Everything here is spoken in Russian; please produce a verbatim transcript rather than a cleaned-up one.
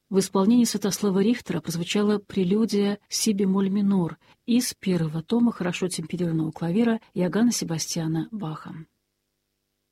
В исполнении Святослава Рихтера прозвучала прелюдия си бемоль минор из первого тома хорошо темперированного клавира Иоганна Себастьяна Баха.